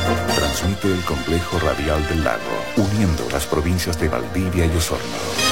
Transmite el complejo radial del lago, uniendo las provincias de Valdivia y Osorno.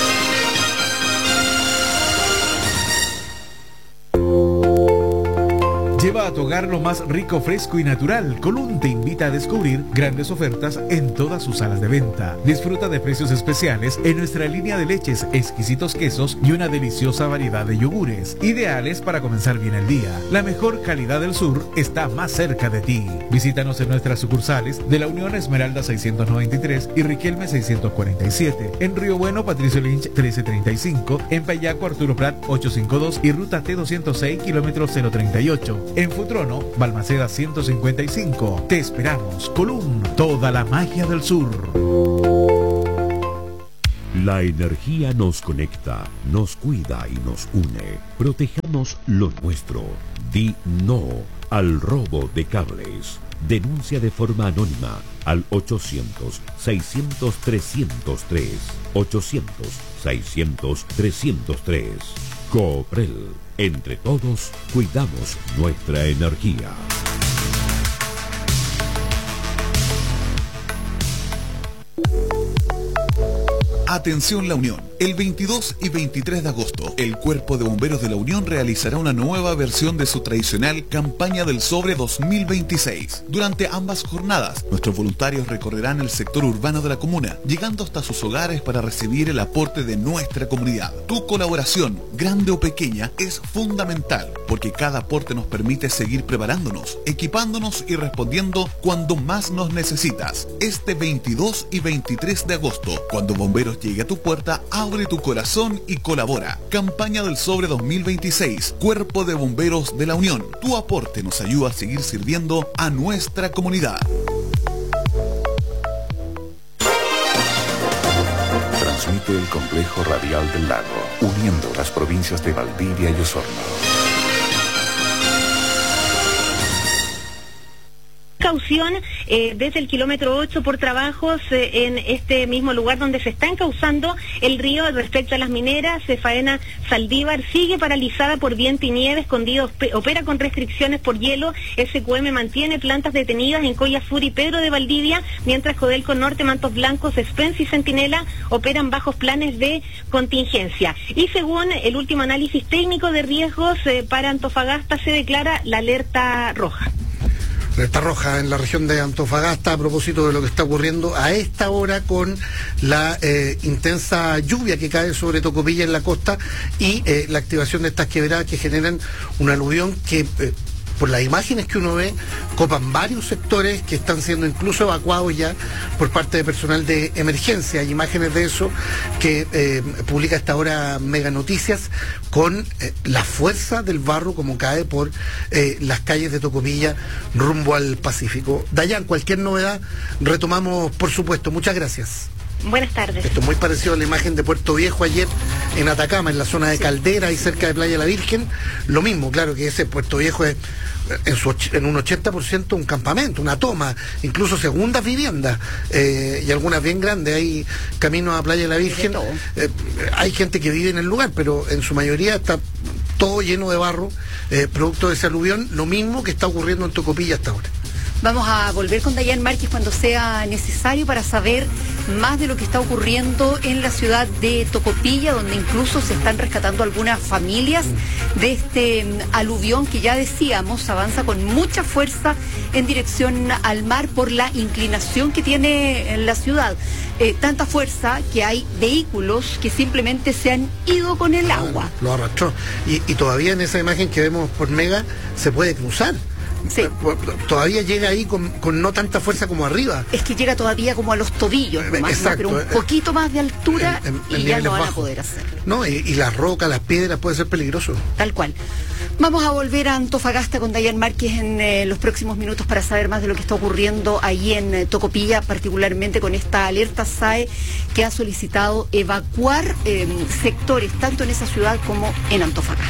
Lleva a tu hogar lo más rico, fresco y natural. Colón te invita a descubrir grandes ofertas en todas sus salas de venta. Disfruta de precios especiales en nuestra línea de leches, exquisitos quesos y una deliciosa variedad de yogures, ideales para comenzar bien el día. La mejor calidad del sur está más cerca de ti. Visítanos en nuestras sucursales de la Unión Esmeralda 693 y Riquelme 647, en Río Bueno Patricio Lynch 1335, en Payaco Arturo Prat 852 y Ruta T206 kilómetro 038. En Futrono, Balmaceda 155. Te esperamos. Colón, toda la magia del sur. La energía nos conecta, nos cuida y nos une. Protejamos lo nuestro. Di no al robo de cables. Denuncia de forma anónima al 800-600-303. 800-600-303. Cooprel. Entre todos, cuidamos nuestra energía. Atención La Unión. El 22 y 23 de agosto, el Cuerpo de Bomberos de La Unión realizará una nueva versión de su tradicional Campaña del Sobre 2026. Durante ambas jornadas, nuestros voluntarios recorrerán el sector urbano de la comuna, llegando hasta sus hogares para recibir el aporte de nuestra comunidad. Tu colaboración, grande o pequeña, es fundamental, porque cada aporte nos permite seguir preparándonos, equipándonos y respondiendo cuando más nos necesitas. Este 22 y 23 de agosto, cuando Bomberos llegue a tu puerta, abre tu corazón y colabora. Campaña del Sobre 2026, Cuerpo de Bomberos de la Unión. Tu aporte nos ayuda a seguir sirviendo a nuestra comunidad. Transmite el complejo radial del lago, uniendo las provincias de Valdivia y Osorno. Caución desde el kilómetro 8 por trabajos en este mismo lugar donde se está encauzando el río. Respecto a las mineras, Faena Saldívar sigue paralizada por viento y nieve. Escondido opera con restricciones por hielo. SQM mantiene plantas detenidas en Collafur y Pedro de Valdivia, mientras Codelco Norte, Mantos Blancos, Spence y Centinela operan bajos planes de contingencia. Y según el último análisis técnico de riesgos para Antofagasta, se declara la alerta roja. Alerta roja en la región de Antofagasta a propósito de lo que está ocurriendo a esta hora con la intensa lluvia que cae sobre Tocopilla en la costa y la activación de estas quebradas que generan un aluvión que por las imágenes que uno ve copan varios sectores que están siendo incluso evacuados ya por parte de personal de emergencia. Hay imágenes de eso que publica esta hora Mega Noticias con la fuerza del barro como cae por las calles de Tocopilla rumbo al Pacífico. Dayan, cualquier novedad retomamos, por supuesto. Muchas gracias. Buenas tardes. Esto es muy parecido a la imagen de Puerto Viejo ayer en Atacama, en la zona de Caldera y cerca de Playa La Virgen. Lo mismo, claro que ese Puerto Viejo es en un 80% un campamento, una toma, incluso segundas viviendas y algunas bien grandes. Hay camino a Playa La Virgen. Hay gente que vive en el lugar, pero en su mayoría está todo lleno de barro, producto de ese aluvión, lo mismo que está ocurriendo en Tocopilla hasta ahora. Vamos a volver con Dayan Márquez cuando sea necesario para saber más de lo que está ocurriendo en la ciudad de Tocopilla, donde incluso se están rescatando algunas familias de este aluvión que ya decíamos avanza con mucha fuerza en dirección al mar por la inclinación que tiene en la ciudad. Tanta fuerza que hay vehículos que simplemente se han ido con el agua. Lo arrastró. Y todavía en esa imagen que vemos por Mega se puede cruzar. Sí. Todavía llega ahí con no tanta fuerza como arriba. Es que llega todavía como a los tobillos nomás, exacto, ¿no? Pero un poquito más de altura y ya no van a poder hacerlo. No, y las rocas, las piedras, puede ser peligroso. Tal cual. Vamos a volver a Antofagasta con Dayan Márquez en los próximos minutos para saber más de lo que está ocurriendo ahí en Tocopilla, particularmente con esta alerta SAE que ha solicitado evacuar sectores tanto en esa ciudad como en Antofagasta.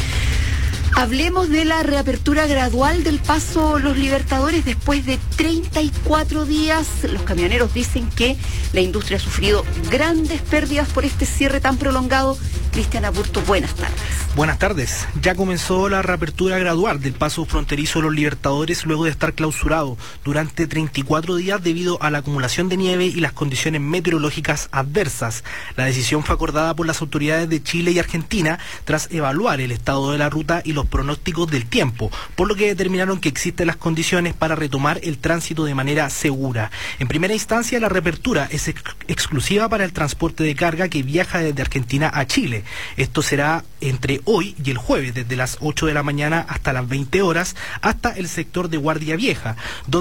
Hablemos de la reapertura gradual del Paso Los Libertadores después de 34 días. Los camioneros dicen que la industria ha sufrido grandes pérdidas por este cierre tan prolongado. Cristian Aburto, buenas tardes. Buenas tardes. Ya comenzó la reapertura gradual del paso fronterizo Los Libertadores luego de estar clausurado durante 34 días debido a la acumulación de nieve y las condiciones meteorológicas adversas. La decisión fue acordada por las autoridades de Chile y Argentina tras evaluar el estado de la ruta y los pronósticos del tiempo, por lo que determinaron que existen las condiciones para retomar el tránsito de manera segura. En primera instancia, la reapertura es exclusiva para el transporte de carga que viaja desde Argentina a Chile. Esto será entre hoy y el jueves, desde las 8 de la mañana hasta las 20 horas, hasta el sector de Guardia Vieja,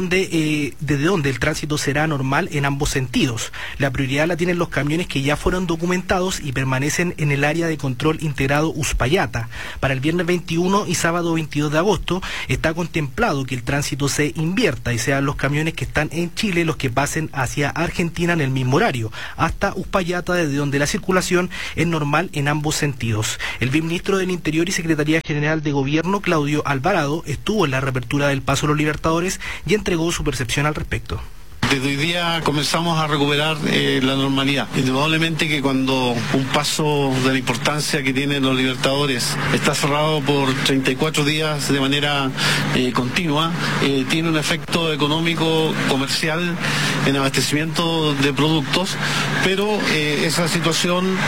desde donde el tránsito será normal en ambos sentidos. La prioridad la tienen los camiones que ya fueron documentados y permanecen en el área de control integrado Uspallata. Para el viernes 21 y sábado 22 de agosto está contemplado que el tránsito se invierta y sean los camiones que están en Chile los que pasen hacia Argentina en el mismo horario, hasta Uspallata, desde donde la circulación es normal en ambos sentidos. El viceministro del Interior y Secretaría General de Gobierno, Claudio Alvarado, estuvo en la reapertura del Paso Los Libertadores y entregó su percepción al respecto. Desde hoy día comenzamos a recuperar la normalidad. Indudablemente que cuando un paso de la importancia que tienen Los Libertadores está cerrado por 34 días de manera continua, tiene un efecto económico, comercial, en abastecimiento de productos, pero esa situación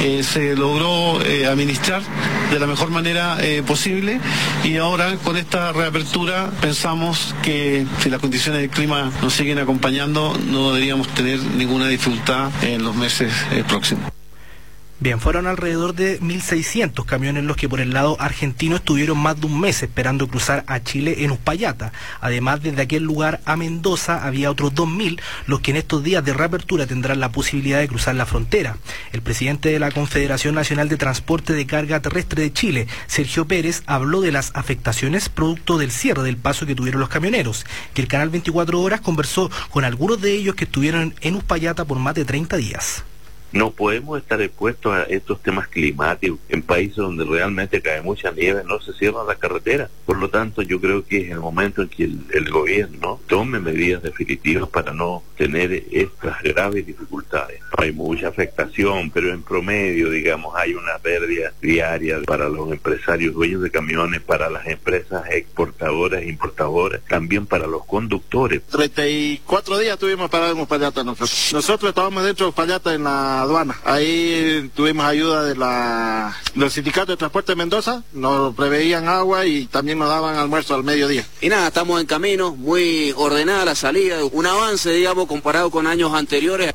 se logró administrar de la mejor manera posible, y ahora con esta reapertura pensamos que si las condiciones del clima nos siguen acompañando, no deberíamos tener ninguna dificultad en los meses próximos. Bien, fueron alrededor de 1.600 camiones los que por el lado argentino estuvieron más de un mes esperando cruzar a Chile en Uspallata. Además, desde aquel lugar a Mendoza había otros 2.000 los que en estos días de reapertura tendrán la posibilidad de cruzar la frontera. El presidente de la Confederación Nacional de Transporte de Carga Terrestre de Chile, Sergio Pérez, habló de las afectaciones producto del cierre del paso que tuvieron los camioneros, que el canal 24 Horas conversó con algunos de ellos que estuvieron en Uspallata por más de 30 días. No podemos estar expuestos a estos temas climáticos. En países donde realmente cae mucha nieve no se cierran las carreteras. Por lo tanto, yo creo que es el momento en que el gobierno tome medidas definitivas para no tener estas graves dificultades. Hay mucha afectación, pero en promedio, digamos, hay una pérdida diaria para los empresarios dueños de camiones, para las empresas exportadoras e importadoras, también para los conductores. 34 días estuvimos parados en Uspallata nosotros. Nosotros estábamos dentro de Uspallata en la aduana. Ahí tuvimos ayuda del sindicato de transporte de Mendoza, nos preveían agua y también nos daban almuerzo al mediodía. Y nada, estamos en camino, muy ordenada la salida, un avance, digamos, comparado con años anteriores.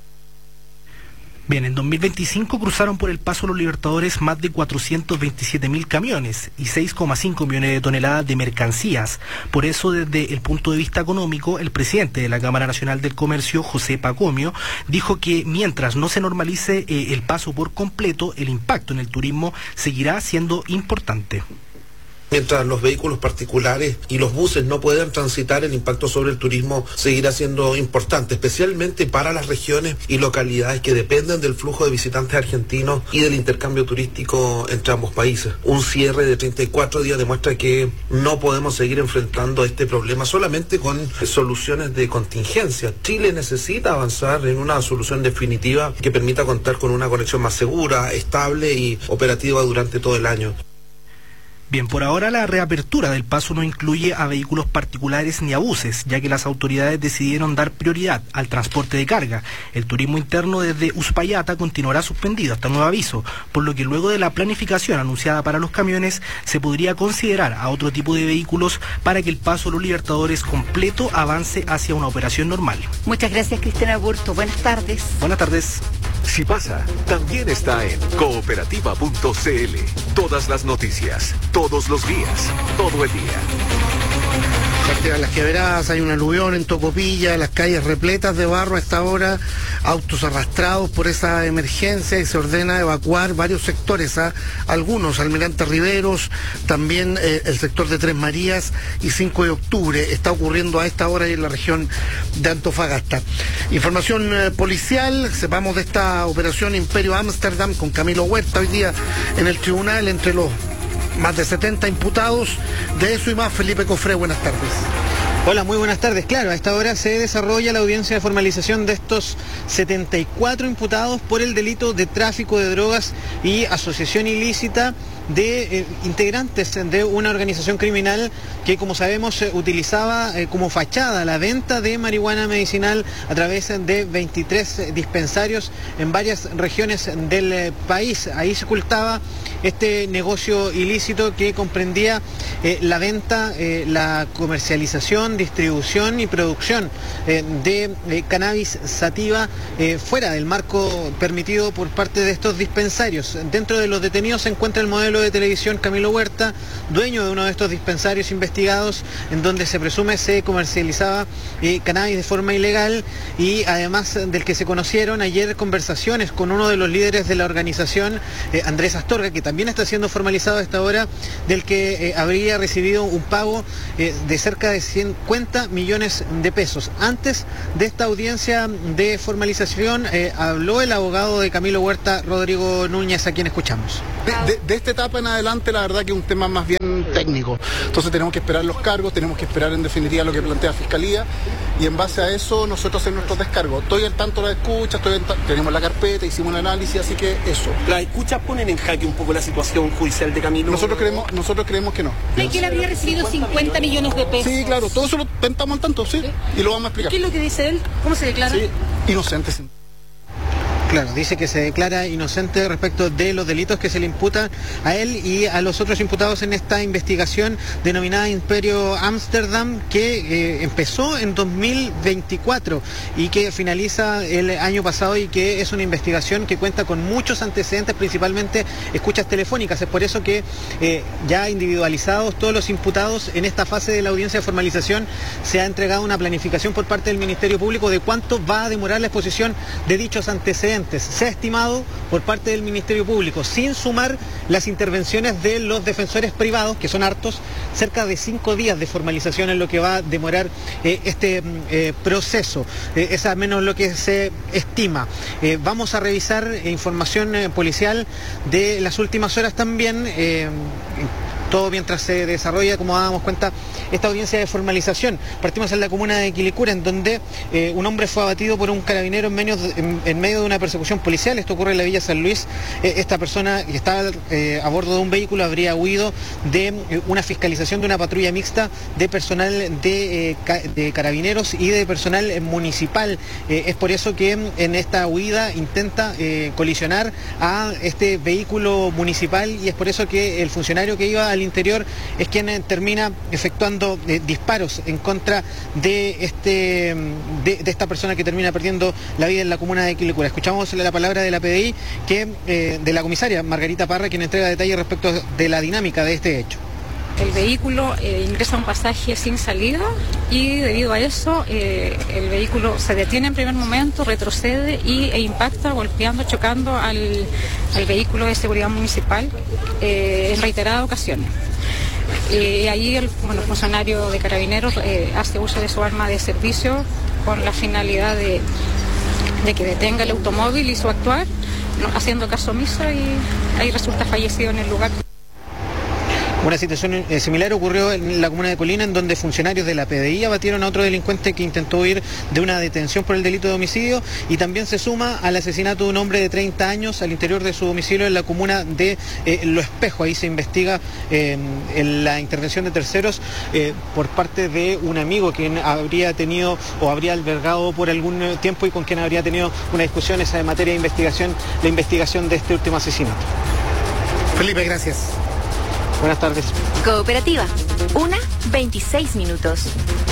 Bien, en 2025 cruzaron por el Paso Los Libertadores más de 427.000 camiones y 6,5 millones de toneladas de mercancías. Por eso, desde el punto de vista económico, el presidente de la Cámara Nacional del Comercio, José Pacomio, dijo que mientras no se normalice el paso por completo, el impacto en el turismo seguirá siendo importante. Mientras los vehículos particulares y los buses no puedan transitar, el impacto sobre el turismo seguirá siendo importante, especialmente para las regiones y localidades que dependen del flujo de visitantes argentinos y del intercambio turístico entre ambos países. Un cierre de 34 días demuestra que no podemos seguir enfrentando este problema solamente con soluciones de contingencia. Chile necesita avanzar en una solución definitiva que permita contar con una conexión más segura, estable y operativa durante todo el año. Bien, por ahora la reapertura del paso no incluye a vehículos particulares ni a buses, ya que las autoridades decidieron dar prioridad al transporte de carga. El turismo interno desde Uspallata continuará suspendido hasta nuevo aviso, por lo que luego de la planificación anunciada para los camiones, se podría considerar a otro tipo de vehículos para que el Paso Los Libertadores completo avance hacia una operación normal. Muchas gracias, Cristina Burto. Buenas tardes. Buenas tardes. Si pasa, también está en cooperativa.cl. Todas las noticias, todos los días, todo el día. Partidas las quebradas, hay un aluvión en Tocopilla, las calles repletas de barro a esta hora, autos arrastrados por esa emergencia y se ordena evacuar varios sectores, algunos, Almirante Riveros, también el sector de Tres Marías y 5 de octubre. Está ocurriendo a esta hora en la región de Antofagasta. Información policial, sepamos de esta operación Imperio Ámsterdam con Camilo Huerta hoy día en el tribunal entre los más de 70 imputados. De eso y más, Felipe Cofré, buenas tardes. Hola, muy buenas tardes. Claro, a esta hora se desarrolla la audiencia de formalización de estos 74 imputados por el delito de tráfico de drogas y asociación ilícita de integrantes de una organización criminal que, como sabemos, utilizaba como fachada la venta de marihuana medicinal a través de 23 dispensarios en varias regiones del país. Ahí se ocultaba este negocio ilícito que comprendía la venta, la comercialización, distribución y producción de cannabis sativa fuera del marco permitido por parte de estos dispensarios. Dentro de los detenidos se encuentra el modelo de televisión Camilo Huerta, dueño de uno de estos dispensarios investigados, en donde se presume se comercializaba cannabis de forma ilegal, y además del que se conocieron ayer conversaciones con uno de los líderes de la organización, Andrés Astorga, que también está siendo formalizado a esta hora, del que habría recibido un pago de cerca de 50 millones de pesos. Antes de esta audiencia de formalización habló el abogado de Camilo Huerta, Rodrigo Núñez, a quien escuchamos. De esta etapa en adelante, la verdad que es un tema más bien técnico. Entonces tenemos que esperar los cargos, tenemos que esperar en definitiva lo que plantea Fiscalía, y en base a eso nosotros hacer nuestros descargos. Estoy al tanto de la escucha, tenemos la carpeta, hicimos un análisis, así que eso. ¿Las escuchas ponen en jaque un poco la situación judicial de Camilo? Nosotros creemos que no. ¿De que él habría recibido 50 millones de pesos? Sí, claro, todo eso lo estamos al tanto, sí, y lo vamos a explicar. ¿Qué es lo que dice él? ¿Cómo se declara? Sí, inocente. Claro, dice que se declara inocente respecto de los delitos que se le imputan a él y a los otros imputados en esta investigación denominada Imperio Ámsterdam, que empezó en 2024 y que finaliza el año pasado, y que es una investigación que cuenta con muchos antecedentes, principalmente escuchas telefónicas. Es por eso que ya individualizados todos los imputados en esta fase de la audiencia de formalización, se ha entregado una planificación por parte del Ministerio Público de cuánto va a demorar la exposición de dichos antecedentes. Se ha estimado por parte del Ministerio Público, sin sumar las intervenciones de los defensores privados, que son hartos, cerca de 5 días de formalización en lo que va a demorar este proceso. Es al menos lo que se estima. Vamos a revisar información policial de las últimas horas también, todo mientras se desarrolla, como dábamos cuenta, esta audiencia de formalización. Partimos en la comuna de Quilicura, en donde un hombre fue abatido por un carabinero en medio de una persecución policial. Esto ocurre en la Villa San Luis. Esta persona que estaba a bordo de un vehículo habría huido de una fiscalización de una patrulla mixta de personal de carabineros y de personal municipal. Es por eso que en esta huida intenta colisionar a este vehículo municipal, y es por eso que el funcionario que iba al interior es quien termina efectuando disparos en contra de esta persona que termina perdiendo la vida en la comuna de Quilicura. Escuchamos la palabra de la PDI, de la comisaria Margarita Parra, quien entrega detalles respecto de la dinámica de este hecho. El vehículo ingresa a un pasaje sin salida, y debido a eso el vehículo se detiene en primer momento, retrocede e impacta, golpeando, chocando al vehículo de seguridad municipal en reiteradas ocasiones. Ahí el funcionario de carabineros hace uso de su arma de servicio con la finalidad de que detenga el automóvil y su actuar, haciendo caso omiso, y ahí resulta fallecido en el lugar. Una situación similar ocurrió en la comuna de Colina, en donde funcionarios de la PDI abatieron a otro delincuente que intentó huir de una detención por el delito de homicidio, y también se suma al asesinato de un hombre de 30 años al interior de su domicilio en la comuna de Lo Espejo. Ahí se investiga en la intervención de terceros por parte de un amigo quien habría tenido o habría albergado por algún tiempo y con quien habría tenido una discusión en materia de investigación, la investigación de este último asesinato. Felipe, gracias. Buenas tardes. Cooperativa. 1:26 minutos.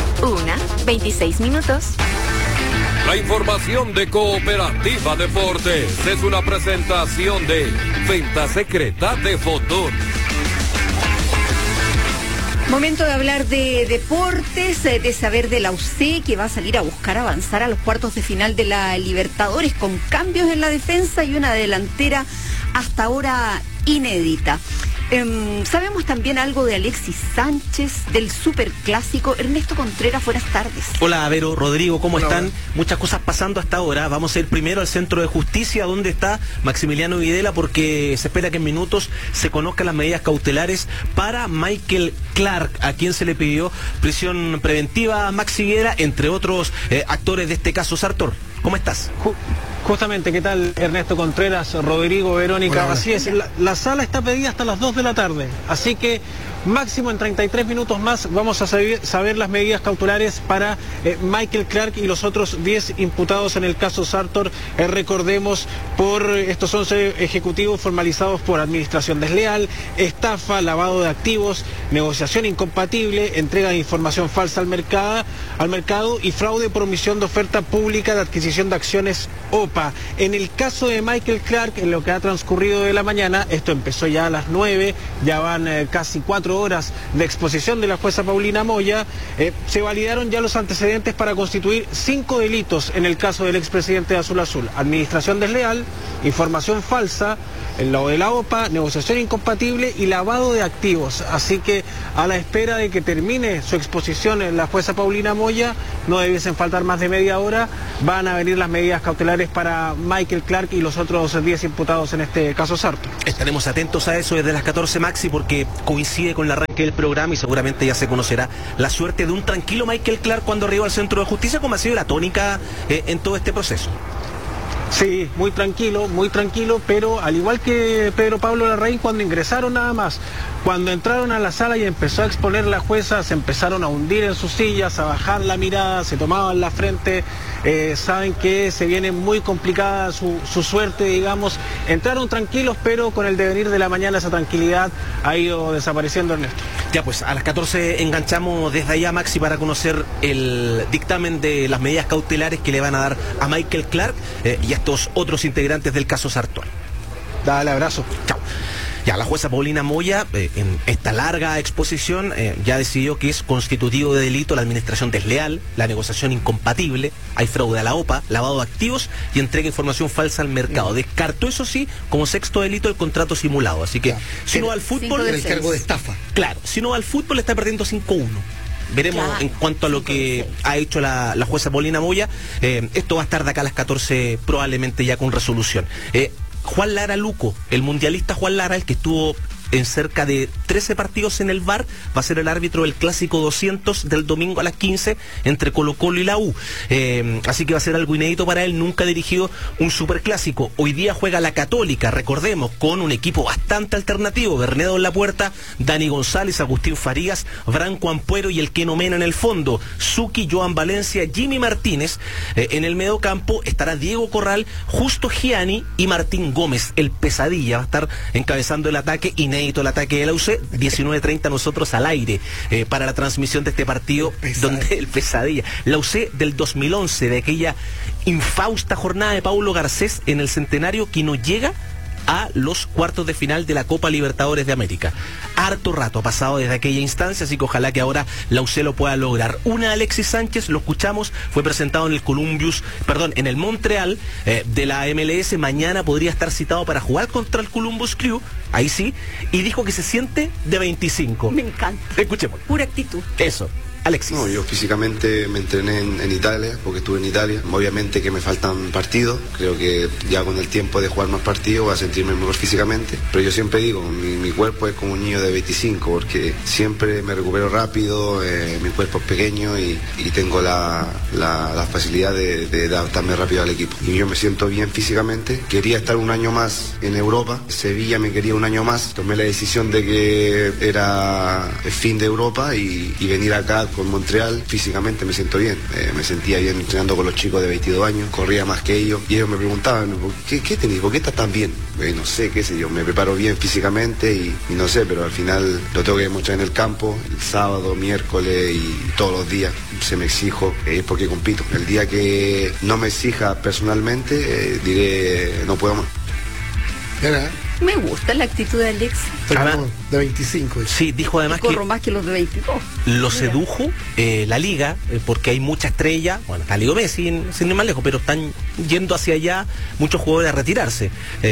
1:26 minutos. La información de Cooperativa Deportes es una presentación de Venta Secreta de Fotón. Momento de hablar de deportes, de saber de la UC, que va a salir a buscar avanzar a los cuartos de final de la Libertadores, con cambios en la defensa y una delantera hasta ahora inédita. Sabemos también algo de Alexis Sánchez, del Superclásico. Ernesto Contreras, buenas tardes. Hola, Vero, Rodrigo, ¿cómo están? Muchas cosas pasando hasta ahora. Vamos a ir primero al Centro de Justicia, donde está Maximiliano Videla, porque se espera que en minutos se conozcan las medidas cautelares para Michael Clark, a quien se le pidió prisión preventiva, Maxi Videla, entre otros actores de este caso. Sartor, ¿cómo estás? Justamente, ¿qué tal Ernesto Contreras, Rodrigo, Verónica? Hola. Así es, la sala está pedida hasta las 2 de la tarde, así que máximo en 33 minutos más vamos a saber las medidas cautelares para Michael Clark y los otros 10 imputados en el caso Sartor. Recordemos, por estos 11 ejecutivos formalizados por administración desleal, estafa, lavado de activos, negociación incompatible, entrega de información falsa al mercado y fraude por omisión de oferta pública de adquisición de acciones OPA. En el caso de Michael Clark, en lo que ha transcurrido de la mañana, esto empezó ya a las 9, ya van casi 4 horas de exposición de la jueza Paulina Moya, se validaron ya los antecedentes para constituir 5 delitos en el caso del expresidente de Azul Azul: administración desleal, información falsa, el lavado de la OPA, negociación incompatible y lavado de activos. Así que a la espera de que termine su exposición en la jueza Paulina Moya, no debiesen faltar más de media hora, van a venir las medidas cautelares para Michael Clark y los otros 10 imputados en este caso Sartor. Estaremos atentos a eso desde las 14, Maxi, porque coincide con el arranque del programa y seguramente ya se conocerá la suerte de un tranquilo Michael Clark cuando arriba al Centro de Justicia, como ha sido la tónica en todo este proceso. Sí, muy tranquilo, pero al igual que Pedro Pablo Larraín, cuando ingresaron nada más, cuando entraron a la sala y empezó a exponer la jueza, se empezaron a hundir en sus sillas, a bajar la mirada, se tomaban la frente, saben que se viene muy complicada su suerte, digamos. Entraron tranquilos, pero con el devenir de la mañana esa tranquilidad ha ido desapareciendo, Ernesto. Ya pues, a las 14 enganchamos desde allá, Maxi, para conocer el dictamen de las medidas cautelares que le van a dar a Michael Clark y a estos otros integrantes del caso Sartor. Dale, abrazo. Chao. Ya, la jueza Paulina Moya, en esta larga exposición, ya decidió que es constitutivo de delito la administración desleal, la negociación incompatible, hay fraude a la OPA, lavado de activos y entrega de información falsa al mercado. Descartó, eso sí, como 6º delito el contrato simulado. Así que, si no va al fútbol... El cargo de estafa. Claro, si no va al fútbol está perdiendo 5-1. Veremos en cuanto a lo que ha hecho la jueza Paulina Moya. Esto va a estar de acá a las 14 probablemente ya con resolución. Juan Lara Luco, el mundialista Juan Lara, el que estuvo en cerca de 13 partidos en el VAR, va a ser el árbitro del Clásico 200 del domingo a las 15 entre Colo-Colo y la U. Así que va a ser algo inédito para él, nunca ha dirigido un superclásico. Hoy día juega la Católica, recordemos, con un equipo bastante alternativo: Bernedo en la puerta, Dani González, Agustín Farías, Branco Ampuero y el Keno Mena en el fondo, Suki, Joan Valencia, Jimmy Martínez. En el mediocampo estará Diego Corral, Justo Gianni y Martín Gómez, el Pesadilla, va a estar encabezando el ataque inédito, el ataque de la UC. 19:30 nosotros al aire para la transmisión de este partido, donde el Pesadilla, la UC del 2011, de aquella infausta jornada de Paulo Garcés en el centenario, que no llega a los cuartos de final de la Copa Libertadores de América. Harto rato ha pasado desde aquella instancia, así que ojalá que ahora la UC lo pueda lograr. Alexis Sánchez, lo escuchamos, fue presentado en en el Montreal de la MLS. Mañana podría estar citado para jugar contra el Columbus Crew, ahí sí, y dijo que se siente de 25. Me encanta. Escuchemos. Pura actitud. Eso. Alexis. No, yo físicamente me entrené en Italia, porque estuve en Italia. Obviamente que me faltan partidos, creo que ya con el tiempo de jugar más partidos voy a sentirme mejor físicamente, pero yo siempre digo, mi cuerpo es como un niño de 25, porque siempre me recupero rápido, mi cuerpo es pequeño y tengo la facilidad de adaptarme rápido al equipo. Y yo me siento bien físicamente, quería estar un año más en Europa, Sevilla me quería un año más, tomé la decisión de que era el fin de Europa y venir acá con Montreal. Físicamente me siento bien, me sentía bien entrenando con los chicos de 22 años, corría más que ellos y ellos me preguntaban, ¿qué tenés? ¿Por qué estás tan bien? No sé, qué sé yo, me preparo bien físicamente y no sé, pero al final lo tengo que demostrar en el campo, el sábado, miércoles y todos los días. Se me exijo, es porque compito. El día que no me exija personalmente, diré, no puedo más. Me gusta la actitud de Alex. De 25. Sí, dijo además que corro más que los de 22. Lo sedujo la liga, porque hay mucha estrella. Bueno, está Leo Messi, sin ir más lejos, pero están yendo hacia allá muchos jugadores a retirarse.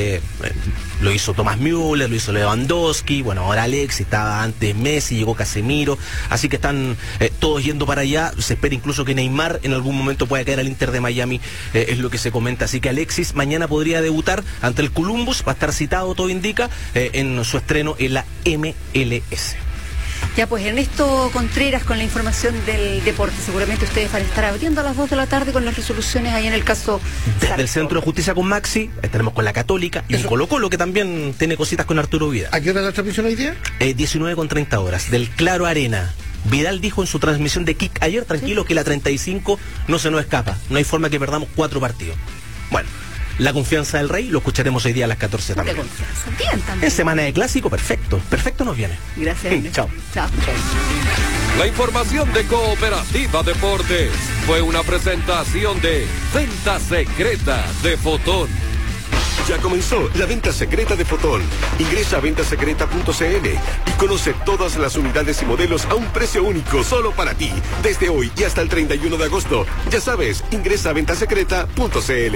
Lo hizo Thomas Müller, lo hizo Lewandowski, bueno, ahora Alex, estaba antes Messi, llegó Casemiro, así que están todos yendo para allá. Se espera incluso que Neymar en algún momento pueda caer al Inter de Miami, es lo que se comenta. Así que Alexis mañana podría debutar ante el Columbus, va a estar citado, todo indica, en su estreno en la MLS. Ya pues, Ernesto Contreras con la información del deporte. Seguramente ustedes van a estar abriendo a las 2 de la tarde con las resoluciones ahí en el caso desde el Centro de Justicia con Maxi, estaremos con la Católica y Colo Colo, que también tiene cositas con Arturo Vidal. ¿A qué hora la transmisión hoy día? 19:30 del Claro Arena. Vidal dijo en su transmisión de Kick ayer, tranquilo, que la 35 no se nos escapa. No hay forma que perdamos 4 partidos. Bueno, la confianza del Rey lo escucharemos hoy día a las 14 también. La confianza, bien también. En semana de clásico, perfecto nos viene. Gracias. Chao. La información de Cooperativa Deportes fue una presentación de Venta Secreta de Fotón. Ya comenzó la venta secreta de Fotón. Ingresa a ventasecreta.cl y conoce todas las unidades y modelos a un precio único solo para ti. Desde hoy y hasta el 31 de agosto. Ya sabes, ingresa a ventasecreta.cl.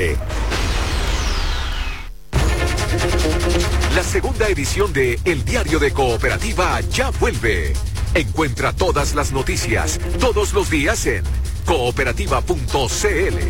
La segunda edición de El Diario de Cooperativa ya vuelve. Encuentra todas las noticias todos los días en cooperativa.cl.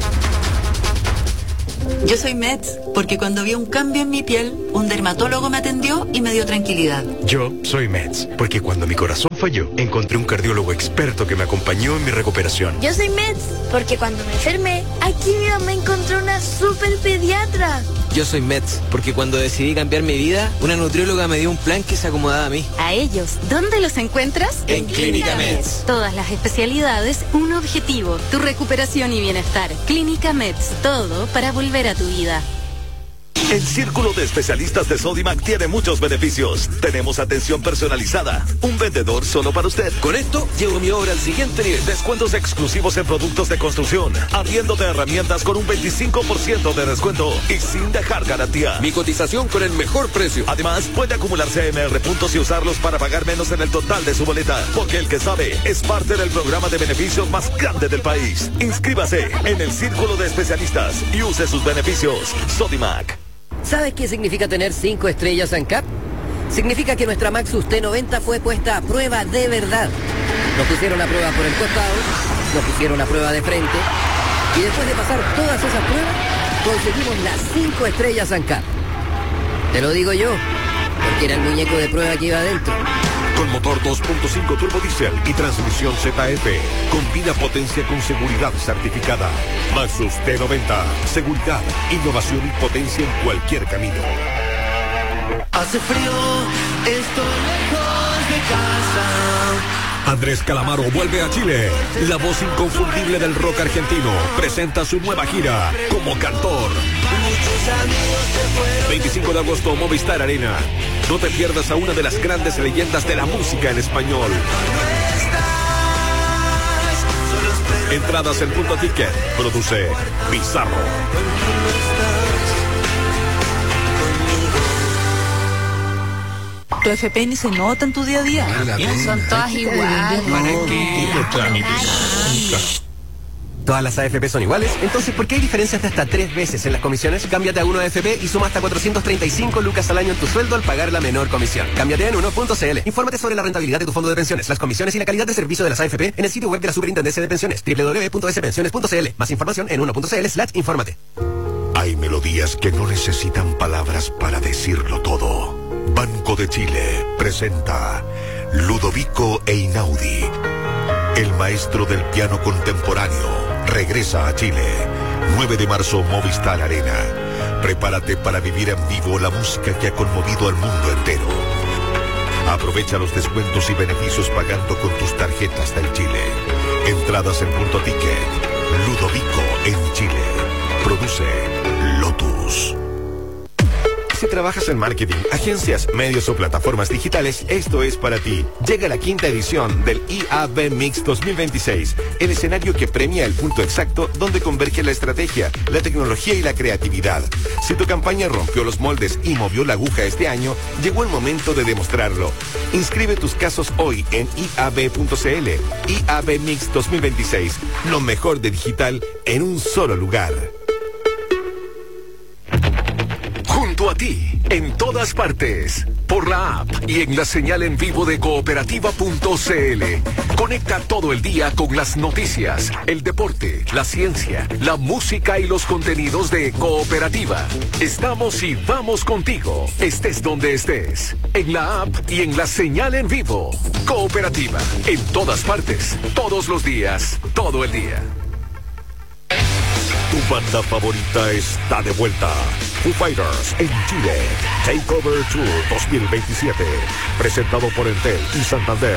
Yo soy Mets porque cuando vi un cambio en mi piel, un dermatólogo me atendió y me dio tranquilidad. Yo soy Mets porque cuando mi corazón falló, encontré un cardiólogo experto que me acompañó en mi recuperación. Yo soy Mets porque cuando me enfermé, aquí mi mamá encontró una super pediatra. Yo soy Mets porque cuando decidí cambiar mi vida, una nutrióloga me dio un plan que se acomodaba a mí. A ellos, ¿dónde los encuentras? En Clínica Mets. Todas las especialidades, un objetivo, tu recuperación y bienestar. Clínica Mets, todo para volver a tu vida. El Círculo de Especialistas de Sodimac tiene muchos beneficios. Tenemos atención personalizada, un vendedor solo para usted. Con esto, llevo mi obra al siguiente nivel. Descuentos exclusivos en productos de construcción, arriendo de herramientas con un 25% de descuento y sin dejar garantía. Mi cotización con el mejor precio. Además, puede acumular CMR puntos y usarlos para pagar menos en el total de su boleta. Porque el que sabe es parte del programa de beneficios más grande del país. Inscríbase en el Círculo de Especialistas y use sus beneficios. Sodimac. ¿Sabes qué significa tener 5 estrellas ANCAP? Significa que nuestra Maxus T90 fue puesta a prueba de verdad. Nos pusieron a prueba por el costado, nos pusieron a prueba de frente, y después de pasar todas esas pruebas, conseguimos las 5 estrellas ANCAP. Te lo digo yo, porque era el muñeco de prueba que iba adentro. Con motor 2.5 turbo diésel y transmisión ZF. Combina potencia con seguridad certificada. Maxus T90. Seguridad, innovación y potencia en cualquier camino. Hace frío, estoy lejos de casa. Andrés Calamaro vuelve a Chile. La voz inconfundible del rock argentino presenta su nueva gira como cantor. 25 de agosto, Movistar Arena. No te pierdas a una de las grandes leyendas de la música en español. Entradas en Punto Ticket. Produce Pizarro. Tu FP ni se nota en tu día a día. Son todas iguales. ¿Todas las AFP son iguales? Entonces, ¿por qué hay diferencias de hasta 3 veces en las comisiones? Cámbiate a 1 AFP y suma hasta 435 lucas al año en tu sueldo al pagar la menor comisión. Cámbiate en 1.cl. Infórmate sobre la rentabilidad de tu fondo de pensiones, las comisiones y la calidad de servicio de las AFP en el sitio web de la Superintendencia de Pensiones, www.spensiones.cl. Más información en 1.cl/infórmate. Hay melodías que no necesitan palabras para decirlo todo. Banco de Chile presenta Ludovico Einaudi. El maestro del piano contemporáneo regresa a Chile. 9 de marzo, Movistar Arena. Prepárate para vivir en vivo la música que ha conmovido al mundo entero. Aprovecha los descuentos y beneficios pagando con tus tarjetas del Chile. Entradas en Punto Ticket. Ludovico en Chile. Produce Lotus. Si trabajas en marketing, agencias, medios o plataformas digitales, esto es para ti. Llega la 5ª edición del IAB Mix 2026, el escenario que premia el punto exacto donde converge la estrategia, la tecnología y la creatividad. Si tu campaña rompió los moldes y movió la aguja este año, llegó el momento de demostrarlo. Inscribe tus casos hoy en iab.cl. IAB Mix 2026, lo mejor de digital en un solo lugar. Junto a ti, en todas partes. por la app y en la señal en vivo de cooperativa.cl. Conecta todo el día con las noticias, el deporte, la ciencia, la música y los contenidos de Cooperativa. Estamos y vamos contigo, estés donde estés, en la app y en la señal en vivo. Cooperativa, en todas partes, todos los días, todo el día. Tu banda favorita está de vuelta. Foo Fighters en Chile. Takeover Tour 2027. Presentado por Entel y Santander.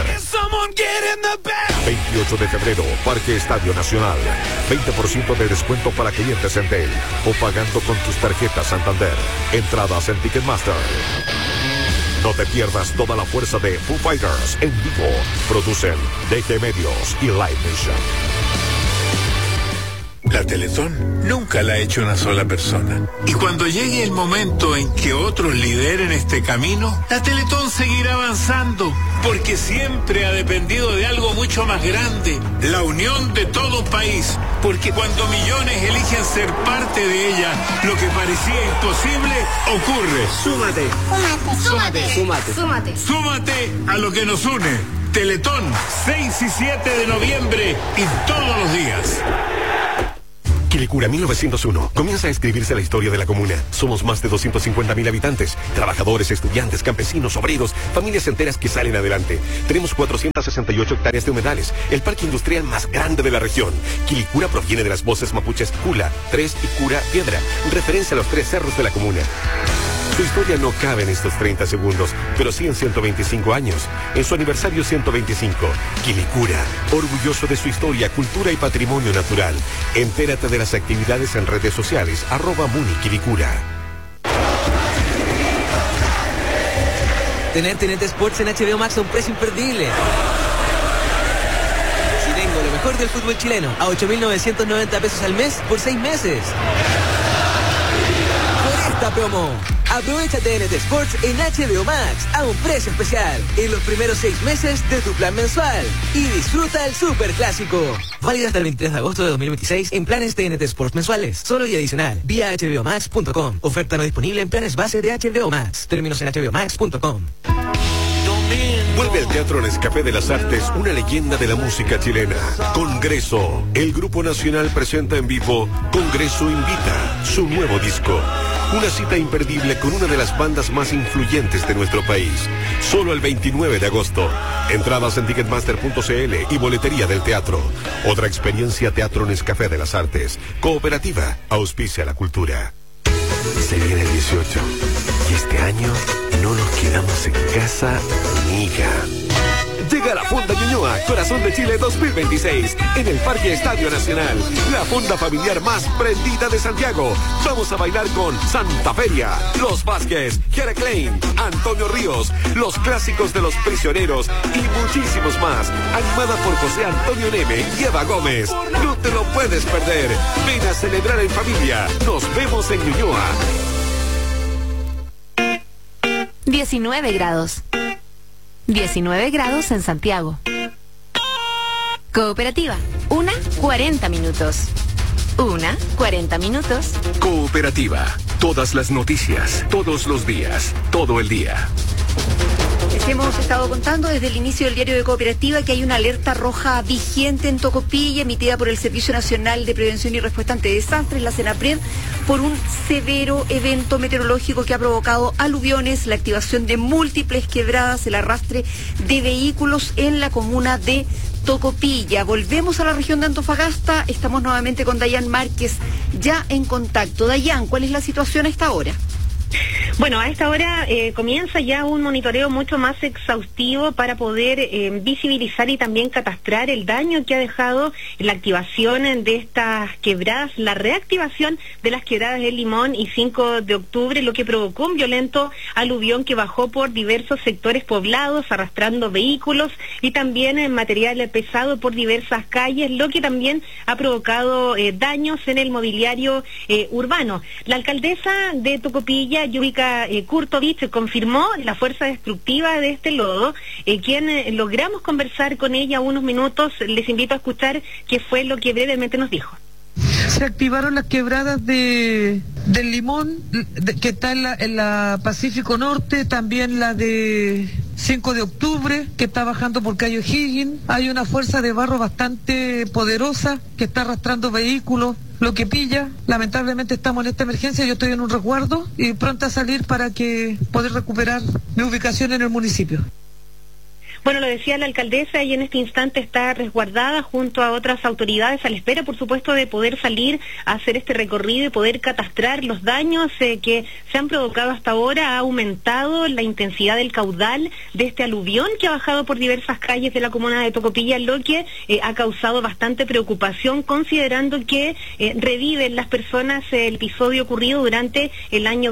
28 de febrero, Parque Estadio Nacional. 20% de descuento para clientes Entel o pagando con tus tarjetas Santander. Entradas en Ticketmaster. No te pierdas toda la fuerza de Foo Fighters en vivo. Producen DG Medios y Live Nation. La Teletón nunca la ha hecho una sola persona. Y cuando llegue el momento en que otros lideren este camino, la Teletón seguirá avanzando, porque siempre ha dependido de algo mucho más grande, la unión de todo un país. Porque cuando millones eligen ser parte de ella, lo que parecía imposible ocurre. Súmate. Súmate. Súmate. Súmate. Súmate a lo que nos une. Teletón, 6 y 7 de noviembre y todos los días. Quilicura 1901. Comienza a escribirse la historia de la comuna. Somos más de 250.000 habitantes. Trabajadores, estudiantes, campesinos, obreros, familias enteras que salen adelante. Tenemos 468 hectáreas de humedales. El parque industrial más grande de la región. Quilicura proviene de las voces mapuches Cula, Tres y Cura Piedra. Referencia a los 3 cerros de la comuna. Su historia no cabe en estos 30 segundos, pero sí en 125 años. En su aniversario 125, Quilicura, orgulloso de su historia, cultura y patrimonio natural. Entérate de las actividades en redes sociales, @MuniQuilicura. Tener TNT Sports en HBO Max a un precio imperdible. Si tengo lo mejor del fútbol chileno a 8.990 pesos al mes por 6 meses. Por esta promo, aprovecha TNT Sports en HBO Max a un precio especial en los primeros 6 meses de tu plan mensual y disfruta el super clásico. Válido hasta el 23 de agosto de 2026 en planes TNT Sports mensuales, solo y adicional, vía hbomax.com. Oferta no disponible en planes base de HBO Max. Términos en hbomax.com. Vuelve al Teatro Nescafé de las Artes, una leyenda de la música chilena. Congreso. El Grupo Nacional presenta en vivo Congreso Invita, su nuevo disco. Una cita imperdible con una de las bandas más influyentes de nuestro país. Solo el 29 de agosto. Entradas en Ticketmaster.cl y boletería del teatro. Otra experiencia Teatro Nescafé de las Artes. Cooperativa, auspicia la cultura. Se viene el 18 y este año no nos quedamos en casa, amiga. Llega la Fonda Ñuñoa, Corazón de Chile 2026, en el Parque Estadio Nacional. La fonda familiar más prendida de Santiago. Vamos a bailar con Santa Feria, Los Vázquez, Jere Klein, Antonio Ríos, los clásicos de Los Prisioneros y muchísimos más. Animada por José Antonio Neme y Eva Gómez. No te lo puedes perder. Ven a celebrar en familia. Nos vemos en Ñuñoa. 19 grados. 19 grados en Santiago. Cooperativa, 1:40 minutos. 1:40 minutos. Cooperativa, todas las noticias, todos los días, todo el día. Les hemos estado contando desde el inicio del diario de Cooperativa que hay una alerta roja vigente en Tocopilla, emitida por el Servicio Nacional de Prevención y Respuesta ante Desastres, la Senapred, por un severo evento meteorológico que ha provocado aluviones, la activación de múltiples quebradas, el arrastre de vehículos en la comuna de Tocopilla. Volvemos a la región de Antofagasta, estamos nuevamente con Dayan Márquez, ya en contacto. Dayan, ¿cuál es la situación a esta hora? Bueno, a esta hora comienza ya un monitoreo mucho más exhaustivo para poder visibilizar y también catastrar el daño que ha dejado la activación de estas quebradas, la reactivación de las quebradas del Limón y 5 de octubre, lo que provocó un violento aluvión que bajó por diversos sectores poblados, arrastrando vehículos y también material pesado por diversas calles, lo que también ha provocado daños en el mobiliario urbano. La alcaldesa de Tocopilla, Yubika Kurtovich, confirmó la fuerza destructiva de este lodo, quien logramos conversar con ella unos minutos. Les invito a escuchar qué fue lo que brevemente nos dijo. Se activaron las quebradas del Limón, que está en la Pacífico Norte, también la de 5 de octubre, que está bajando por calle O'Higgins. Hay una fuerza de barro bastante poderosa que está arrastrando vehículos, lo que pilla. Lamentablemente estamos en esta emergencia, yo estoy en un resguardo y pronta a salir para poder recuperar mi ubicación en el municipio. Bueno, lo decía la alcaldesa y en este instante está resguardada junto a otras autoridades a la espera, por supuesto, de poder salir a hacer este recorrido y poder catastrar los daños que se han provocado hasta ahora. Ha aumentado la intensidad del caudal de este aluvión que ha bajado por diversas calles de la comuna de Tocopilla, lo que ha causado bastante preocupación, considerando que reviven las personas el episodio ocurrido durante el año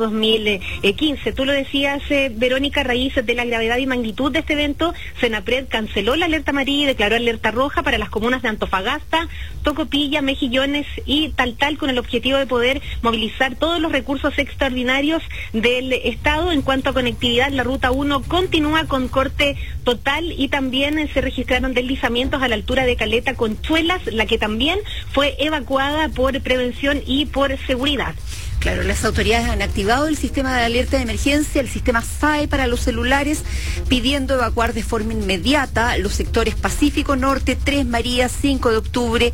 2015. Tú lo decías, Verónica, a raíz de la gravedad y magnitud de este evento, Senapred canceló la alerta amarilla y declaró alerta roja para las comunas de Antofagasta, Tocopilla, Mejillones y Taltal, con el objetivo de poder movilizar todos los recursos extraordinarios del Estado. En cuanto a conectividad, la Ruta 1 continúa con corte total y también se registraron deslizamientos a la altura de Caleta Conchuelas, la que también fue evacuada por prevención y por seguridad. Claro, las autoridades han activado el sistema de alerta de emergencia, el sistema SAE para los celulares, pidiendo evacuar de forma inmediata los sectores Pacífico Norte, Tres Marías, 5 de octubre,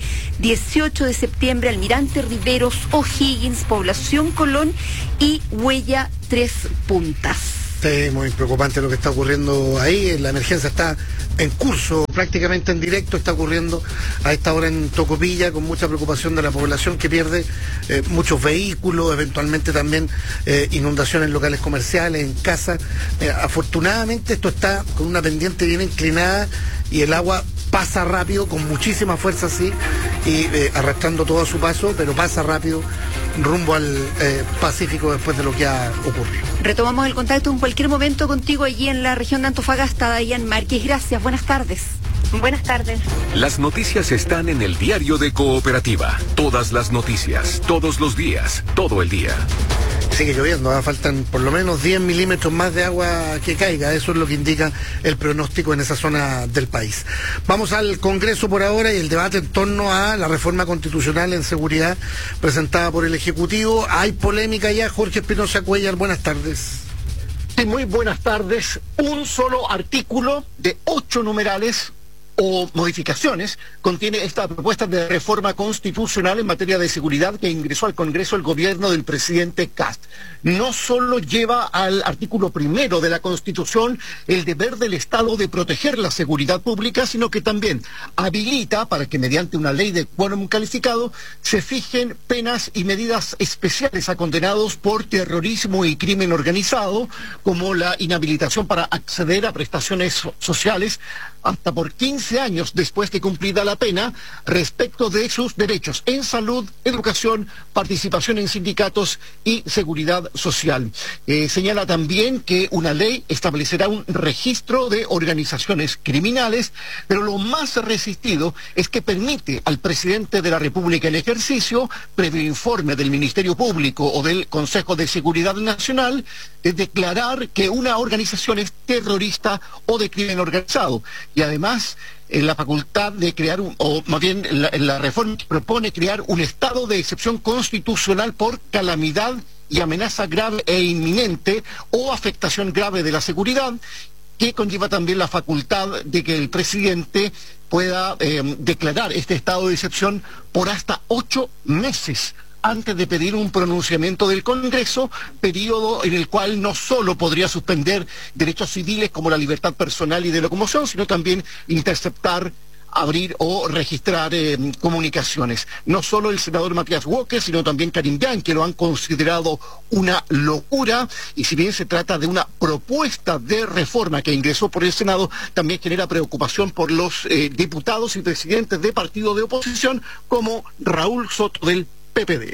18 de septiembre, Almirante Riveros, O'Higgins, Población Colón y Huella Tres Puntas. Sí, muy preocupante lo que está ocurriendo ahí. La emergencia está en curso, prácticamente en directo está ocurriendo a esta hora en Tocopilla, con mucha preocupación de la población que pierde muchos vehículos, eventualmente también inundaciones en locales comerciales, en casas. Afortunadamente esto está con una pendiente bien inclinada y el agua pasa rápido, con muchísima fuerza, sí, y arrastrando todo a su paso, pero pasa rápido rumbo al Pacífico después de lo que ha ocurrido. Retomamos el contacto en cualquier momento contigo allí en la región de Antofagasta. Dayan Márquez, gracias, buenas tardes. Buenas tardes. Las noticias están en el diario de Cooperativa. Todas las noticias, todos los días, todo el día. Sigue lloviendo, faltan por lo menos 10 milímetros más de agua que caiga, eso es lo que indica el pronóstico en esa zona del país. Vamos al Congreso por ahora y el debate en torno a la reforma constitucional en seguridad presentada por el Ejecutivo. Hay polémica ya, Jorge Espinosa Cuellar, buenas tardes. Sí, muy buenas tardes. Un solo artículo de 8 numerales o modificaciones contiene esta propuesta de reforma constitucional en materia de seguridad que ingresó al Congreso el gobierno del presidente Kast. No solo lleva al artículo primero de la Constitución el deber del Estado de proteger la seguridad pública, sino que también habilita para que mediante una ley de quórum calificado se fijen penas y medidas especiales a condenados por terrorismo y crimen organizado, como la inhabilitación para acceder a prestaciones sociales hasta por 15 años después de cumplida la pena, respecto de sus derechos en salud, educación, participación en sindicatos y seguridad social. Señala también que una ley establecerá un registro de organizaciones criminales, pero lo más resistido es que permite al presidente de la República en ejercicio, previo informe del Ministerio Público o del Consejo de Seguridad Nacional, declarar que una organización es terrorista o de crimen organizado. Y además, en la facultad de crear, o más bien la reforma propone crear un estado de excepción constitucional por calamidad y amenaza grave e inminente o afectación grave de la seguridad, que conlleva también la facultad de que el presidente pueda declarar este estado de excepción por hasta 8 meses antes de pedir un pronunciamiento del Congreso, periodo en el cual no solo podría suspender derechos civiles como la libertad personal y de locomoción, sino también interceptar, abrir o registrar comunicaciones. No solo el senador Matías Walker, sino también Karim Bian, que lo han considerado una locura, y si bien se trata de una propuesta de reforma que ingresó por el Senado, también genera preocupación por los diputados y presidentes de partidos de oposición como Raúl Soto del PPD.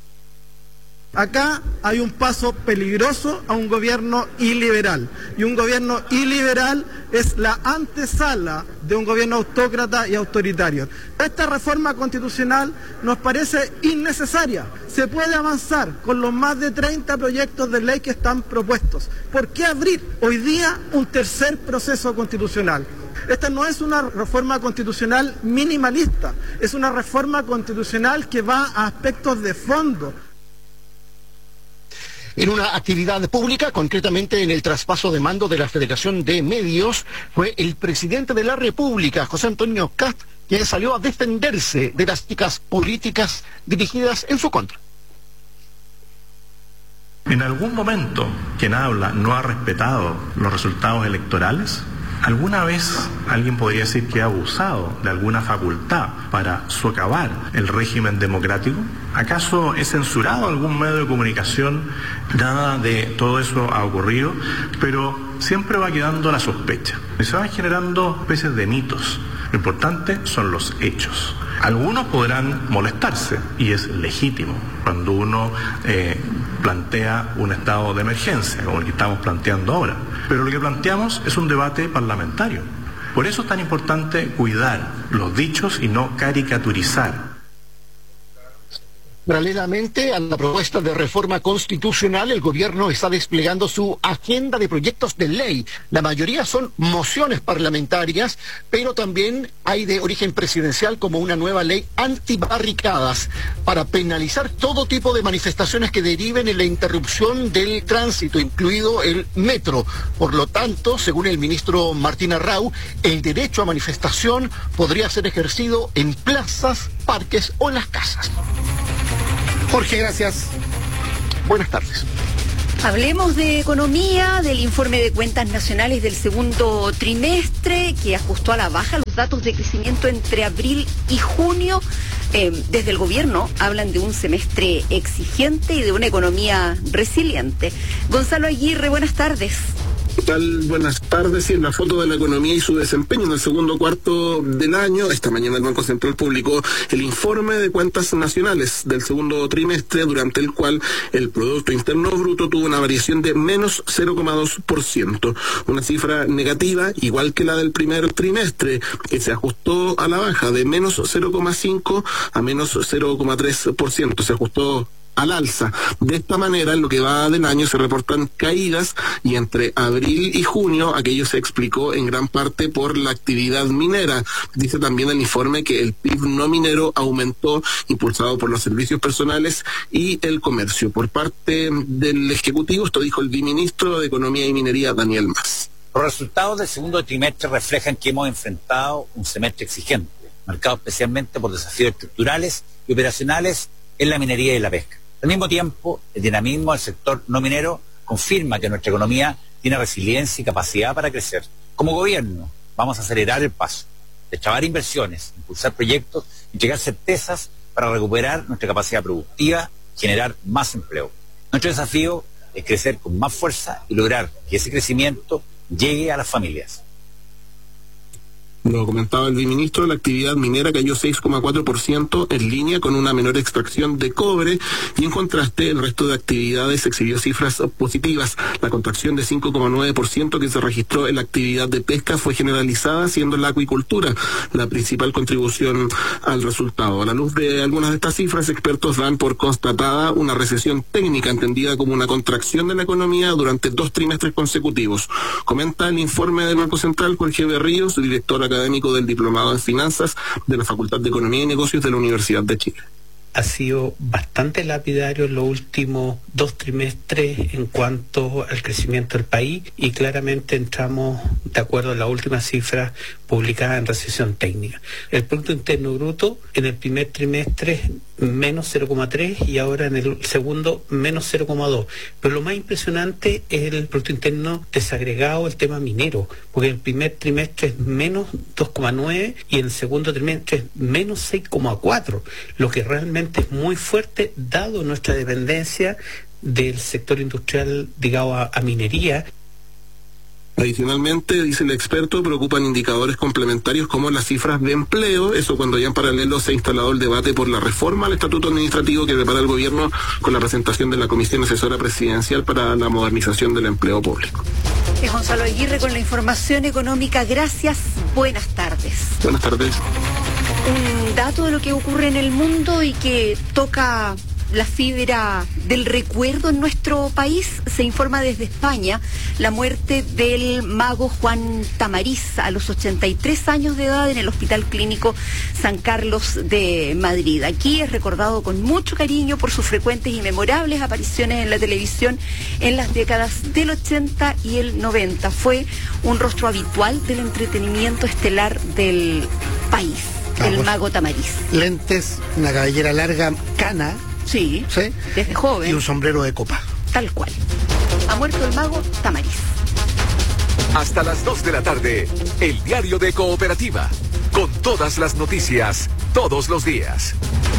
Acá hay un paso peligroso a un gobierno iliberal, y un gobierno iliberal es la antesala de un gobierno autócrata y autoritario. Esta reforma constitucional nos parece innecesaria. Se puede avanzar con los más de 30 proyectos de ley que están propuestos. ¿Por qué abrir hoy día un tercer proceso constitucional? Esta no es una reforma constitucional minimalista, es una reforma constitucional que va a aspectos de fondo. En una actividad pública, concretamente en el traspaso de mando de la Federación de Medios, fue el presidente de la República, José Antonio Kast, quien salió a defenderse de las críticas políticas dirigidas en su contra. ¿En algún momento quien habla no ha respetado los resultados electorales? ¿Alguna vez alguien podría decir que ha abusado de alguna facultad para socavar el régimen democrático? ¿Acaso he censurado algún medio de comunicación? Nada de todo eso ha ocurrido, pero siempre va quedando la sospecha. Y se van generando especies de mitos. Lo importante son los hechos. Algunos podrán molestarse, y es legítimo, cuando uno plantea un estado de emergencia, como el que estamos planteando ahora. Pero lo que planteamos es un debate parlamentario. Por eso es tan importante cuidar los dichos y no caricaturizar. Paralelamente a la propuesta de reforma constitucional, el gobierno está desplegando su agenda de proyectos de ley. La mayoría son mociones parlamentarias, pero también hay de origen presidencial, como una nueva ley antibarricadas para penalizar todo tipo de manifestaciones que deriven en la interrupción del tránsito, incluido el metro. Por lo tanto, según el ministro Martín Arrau, el derecho a manifestación podría ser ejercido en plazas, parques o en las casas. Jorge, gracias. Buenas tardes. Hablemos de economía, del informe de cuentas nacionales del segundo trimestre, que ajustó a la baja los datos de crecimiento entre abril y junio. Desde el gobierno hablan de un semestre exigente y de una economía resiliente. Gonzalo Aguirre, buenas tardes. ¿Qué tal? Buenas tardes. Y en la foto de la economía y su desempeño en el segundo cuarto del año, esta mañana el Banco Central publicó el informe de cuentas nacionales del segundo trimestre, durante el cual el Producto Interno Bruto tuvo una variación de menos 0,2%, una cifra negativa, igual que la del primer trimestre, que se ajustó a la baja de menos 0,5 a menos 0,3%, se ajustó al alza. De esta manera, en lo que va del año se reportan caídas, y entre abril y junio aquello se explicó en gran parte por la actividad minera. Dice también el informe que el PIB no minero aumentó, impulsado por los servicios personales y el comercio. Por parte del Ejecutivo, esto dijo el viceministro de Economía y Minería, Daniel Mas. Los resultados del segundo trimestre reflejan que hemos enfrentado un semestre exigente, marcado especialmente por desafíos estructurales y operacionales en la minería y la pesca. Al mismo tiempo, el dinamismo del sector no minero confirma que nuestra economía tiene resiliencia y capacidad para crecer. Como gobierno, vamos a acelerar el paso, destrabar inversiones, impulsar proyectos y entregar certezas para recuperar nuestra capacidad productiva, generar más empleo. Nuestro desafío es crecer con más fuerza y lograr que ese crecimiento llegue a las familias. Lo comentaba el viceministro, la actividad minera cayó 6,4% en línea con una menor extracción de cobre, y en contraste el resto de actividades exhibió cifras positivas. La contracción de 5,9% que se registró en la actividad de pesca fue generalizada, siendo la acuicultura la principal contribución al resultado. A la luz de algunas de estas cifras, expertos dan por constatada una recesión técnica, entendida como una contracción de la economía durante 2 trimestres consecutivos. Comenta el informe del Banco Central Jorge Berríos, director académico del Diplomado en Finanzas de la Facultad de Economía y Negocios de la Universidad de Chile. Ha sido bastante lapidario en los últimos 2 trimestres en cuanto al crecimiento del país, y claramente entramos, de acuerdo a las últimas cifras publicadas, en recesión técnica. El Producto Interno Bruto en el primer trimestre menos 0,3 y ahora en el segundo menos 0,2. Pero lo más impresionante es el Producto Interno desagregado, el tema minero, porque en el primer trimestre es menos 2,9 y en el segundo trimestre es menos 6,4, lo que realmente es muy fuerte dado nuestra dependencia del sector industrial ligado a minería. Adicionalmente, dice el experto, preocupan indicadores complementarios como las cifras de empleo, eso cuando ya en paralelo se ha instalado el debate por la reforma al estatuto administrativo que prepara el gobierno con la presentación de la Comisión Asesora Presidencial para la Modernización del Empleo Público. Es Gonzalo Aguirre con la información económica. Gracias, buenas tardes. Buenas tardes. Un dato de lo que ocurre en el mundo y que toca la fibra del recuerdo en nuestro país. Se informa desde España la muerte del mago Juan Tamariz a los 83 años de edad en el Hospital Clínico San Carlos de Madrid. Aquí es recordado con mucho cariño por sus frecuentes y memorables apariciones en la televisión en las décadas del 80 y el 90. Fue un rostro habitual del entretenimiento estelar del país, el mago Tamariz. Lentes, una cabellera larga, cana. Sí, desde joven. Y un sombrero de copa. Tal cual. Ha muerto el mago Tamariz. Hasta las 2 de la tarde, el diario de Cooperativa, con todas las noticias, todos los días.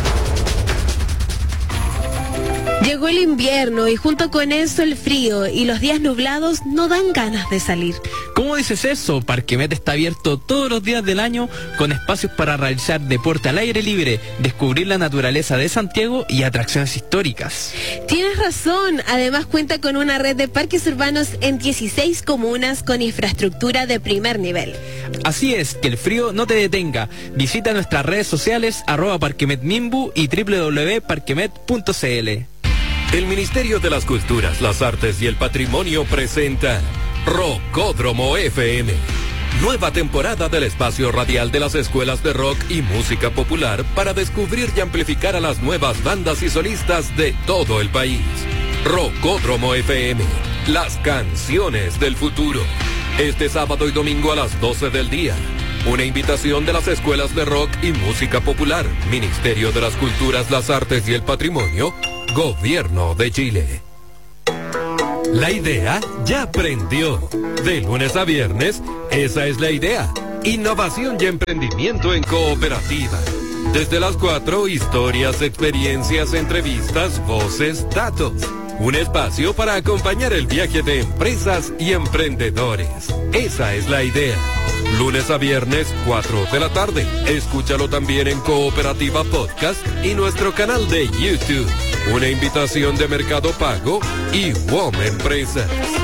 Llegó el invierno y junto con eso el frío, y los días nublados no dan ganas de salir. ¿Cómo dices eso? Parquemet está abierto todos los días del año con espacios para realizar deporte al aire libre, descubrir la naturaleza de Santiago y atracciones históricas. Tienes razón, además cuenta con una red de parques urbanos en 16 comunas con infraestructura de primer nivel. Así es, que el frío no te detenga. Visita nuestras redes sociales @parquemetmimbu y www.parquemet.cl. El Ministerio de las Culturas, las Artes y el Patrimonio presenta Rockódromo FM. Nueva temporada del espacio radial de las escuelas de rock y música popular para descubrir y amplificar a las nuevas bandas y solistas de todo el país. Rockódromo FM, las canciones del futuro. Este sábado y domingo a las 12 del día. Una invitación de las escuelas de rock y música popular, Ministerio de las Culturas, las Artes y el Patrimonio, Gobierno de Chile. La idea ya prendió. De lunes a viernes, esa es la idea. Innovación y emprendimiento en Cooperativa. Desde las 4, historias, experiencias, entrevistas, voces, datos. Un espacio para acompañar el viaje de empresas y emprendedores. Esa es la idea. Lunes a viernes, 4 de la tarde. Escúchalo también en Cooperativa Podcast y nuestro canal de YouTube. Una invitación de Mercado Pago y WOM Empresas.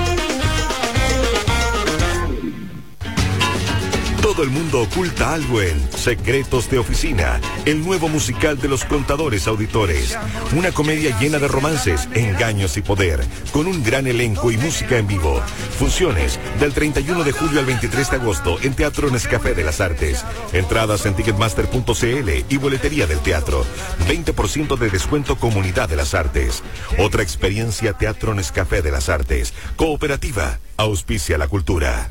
Todo el mundo oculta algo en Secretos de Oficina, el nuevo musical de los contadores auditores. Una comedia llena de romances, engaños y poder, con un gran elenco y música en vivo. Funciones del 31 de julio al 23 de agosto en Teatro Nescafé de las Artes. Entradas en ticketmaster.cl y boletería del teatro. 20% de descuento Comunidad de las Artes. Otra experiencia Teatro Nescafé de las Artes. Cooperativa, auspicia la cultura.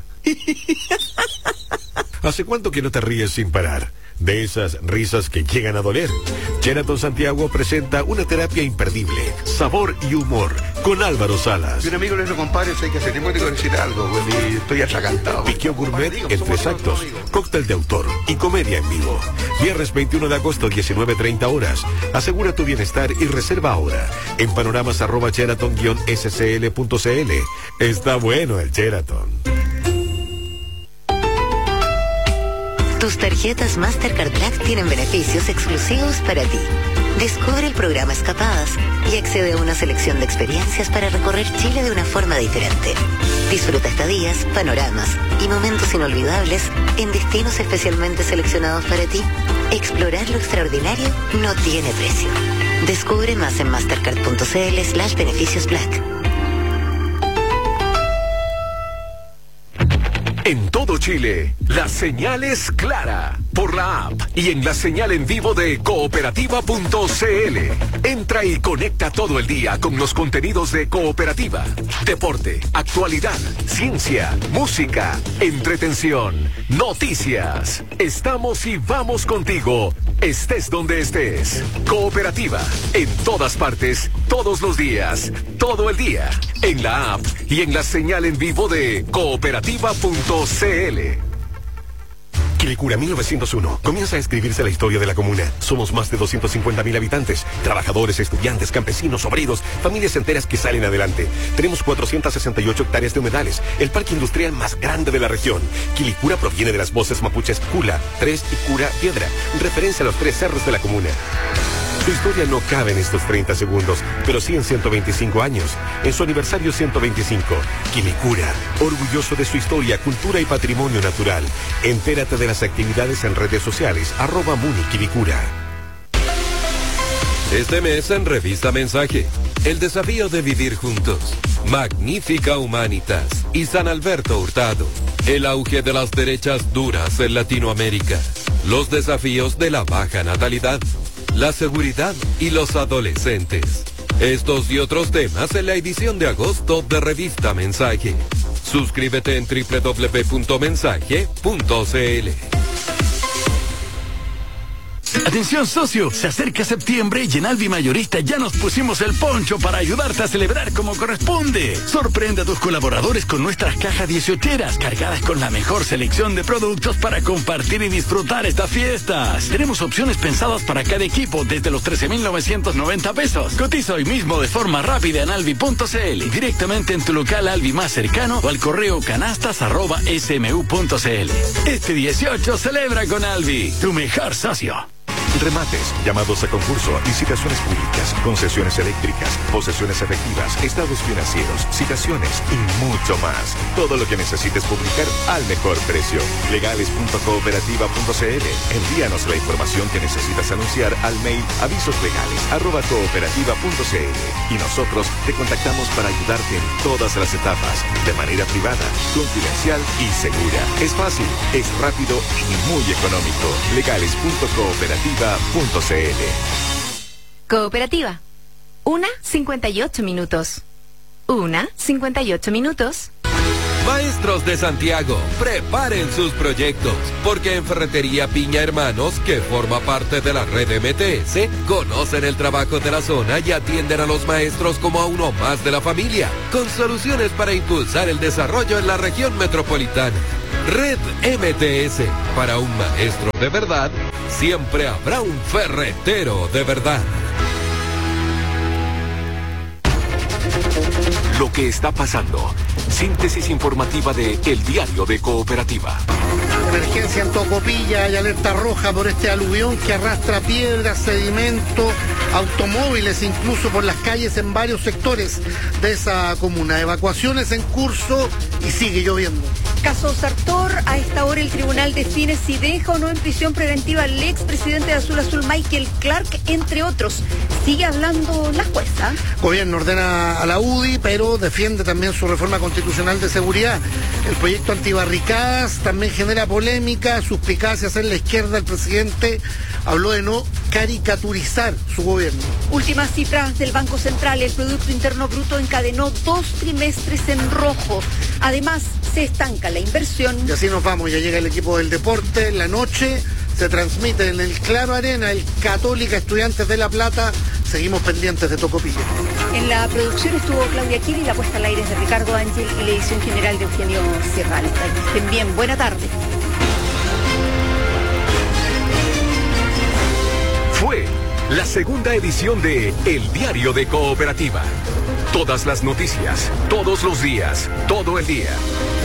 ¿Hace cuánto que no te ríes sin parar? De esas risas que llegan a doler. Sheraton Santiago presenta una terapia imperdible, sabor y humor, con Álvaro Salas. Y un amigo le dijo, compadre, sé que hace tiempo que tengo que decir algo, güey, y estoy atragantado. Piqueo Gourmet en 3 actos, cóctel de autor y comedia en vivo. Viernes 21 de agosto, 19:30 horas. Asegura tu bienestar y reserva ahora en panoramas@sheraton-scl.cl. Está bueno el Sheraton. Tus tarjetas Mastercard Black tienen beneficios exclusivos para ti. Descubre el programa Escapadas y accede a una selección de experiencias para recorrer Chile de una forma diferente. Disfruta estadías, panoramas y momentos inolvidables en destinos especialmente seleccionados para ti. Explorar lo extraordinario no tiene precio. Descubre más en mastercard.cl/beneficios Black. En todo Chile, la señal es clara por la app y en la señal en vivo de cooperativa.cl. Entra y conecta todo el día con los contenidos de Cooperativa. Deporte, actualidad, ciencia, música, entretención, noticias. Estamos y vamos contigo, estés donde estés. Cooperativa, en todas partes, todos los días, todo el día. En la app y en la señal en vivo de cooperativa.cl. Quilicura 1901. Comienza a escribirse la historia de la comuna. Somos más de 250.000 habitantes. Trabajadores, estudiantes, campesinos, obreros, familias enteras que salen adelante. Tenemos 468 hectáreas de humedales. El parque industrial más grande de la región. Quilicura proviene de las voces mapuches Cula, Tres y Cura Piedra, referencia a los 3 cerros de la comuna. Su historia no cabe en estos 30 segundos, pero sí en 125 años. En su aniversario 125, Quilicura, orgulloso de su historia, cultura y patrimonio natural. Entérate de las actividades en redes sociales, @MuniQuilicura. Este mes en Revista Mensaje, el desafío de vivir juntos, Magnífica Humanitas y San Alberto Hurtado, el auge de las derechas duras en Latinoamérica, los desafíos de la baja natalidad, la seguridad y los adolescentes. Estos y otros temas en la edición de agosto de Revista Mensaje. Suscríbete en www.mensaje.cl. Atención socio, se acerca septiembre y en Alvi Mayorista ya nos pusimos el poncho para ayudarte a celebrar como corresponde. Sorprende a tus colaboradores con nuestras cajas 18eras cargadas con la mejor selección de productos para compartir y disfrutar estas fiestas. Tenemos opciones pensadas para cada equipo desde los 13.990 pesos. Cotiza hoy mismo de forma rápida en alvi.cl, directamente en tu local Alvi más cercano o al correo canastas@smu.cl. Este 18 celebra con Alvi, tu mejor socio. Remates, llamados a concurso, licitaciones públicas, concesiones eléctricas, posesiones efectivas, estados financieros, citaciones y mucho más. Todo lo que necesites publicar al mejor precio. Legales.cooperativa.cl. Envíanos la información que necesitas anunciar al mail avisoslegales@cooperativa.cl y nosotros te contactamos para ayudarte en todas las etapas, de manera privada, confidencial y segura. Es fácil, es rápido y muy económico. Legales.cooperativa.cl. Cooperativa. 1:58 minutos. 1:58 minutos. Maestros de Santiago, preparen sus proyectos, porque en Ferretería Piña Hermanos, que forma parte de la red MTS, conocen el trabajo de la zona y atienden a los maestros como a uno más de la familia, con soluciones para impulsar el desarrollo en la región metropolitana. Red MTS, para un maestro de verdad, siempre habrá un ferretero de verdad. Lo que está pasando. Síntesis informativa de El Diario de Cooperativa. Emergencia en Tocopilla, hay alerta roja por este aluvión que arrastra piedras, sedimento, automóviles, incluso por las calles en varios sectores de esa comuna. Evacuaciones en curso y sigue lloviendo. Caso Sartor, a esta hora el tribunal define si deja o no en prisión preventiva al expresidente de Azul Azul, Michael Clark, entre otros. Sigue hablando la jueza. Gobierno ordena a la UDI, pero defiende también su reforma constitucional de seguridad. El proyecto antibarricadas también genera polémica, suspicacias en la izquierda. El presidente habló de no caricaturizar su gobierno. Últimas cifras del Banco Central, el Producto Interno Bruto encadenó 2 trimestres en rojo. Además, se estanca la inversión. Y así nos vamos, ya llega el equipo del deporte. En la noche se transmite en el Claro Arena el Católica Estudiantes de La Plata. Seguimos pendientes de Tocopilla. En la producción estuvo Claudia Kiri, la puesta al aire es de Ricardo Ángel y la edición general de Eugenio Sierra. Estén bien, buena tarde. Fue la segunda edición de El Diario de Cooperativa. Todas las noticias, todos los días, todo el día.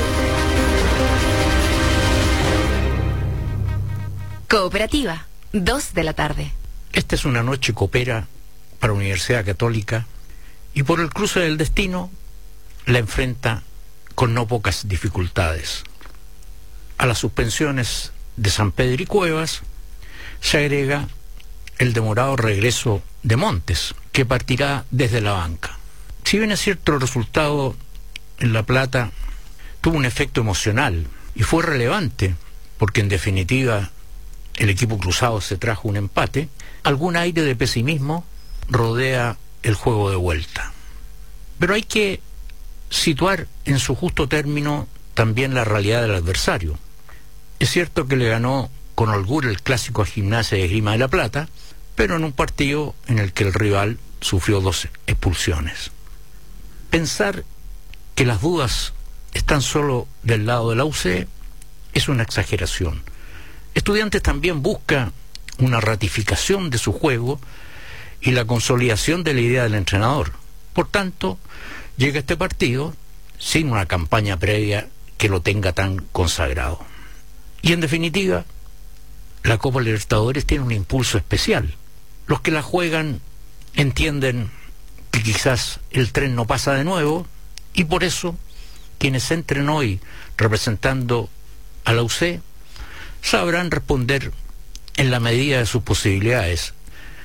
Cooperativa, 2 de la tarde. Esta es una noche copera para la Universidad Católica y por el cruce del destino la enfrenta con no pocas dificultades. A las suspensiones de San Pedro y Cuevas se agrega el demorado regreso de Montes, que partirá desde la banca. Si bien es cierto, el resultado en La Plata tuvo un efecto emocional y fue relevante, porque en definitiva el equipo cruzado se trajo un empate, algún aire de pesimismo rodea el juego de vuelta. Pero hay que situar en su justo término también la realidad del adversario. Es cierto que le ganó con holgura el clásico a Gimnasia de Esgrima de La Plata, pero en un partido en el que el rival sufrió 2 expulsiones. Pensar que las dudas están solo del lado de la UC es una exageración. Estudiantes también busca una ratificación de su juego y la consolidación de la idea del entrenador. Por tanto, llega este partido sin una campaña previa que lo tenga tan consagrado. Y en definitiva, la Copa Libertadores tiene un impulso especial. Los que la juegan entienden que quizás el tren no pasa de nuevo y por eso quienes entren hoy representando a la UC sabrán responder en la medida de sus posibilidades,